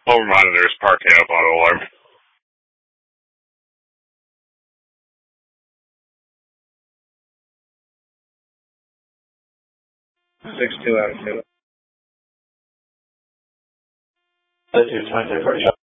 Home monitors parking up auto alarm. 6-2 out of 2. That's your 23 first shot.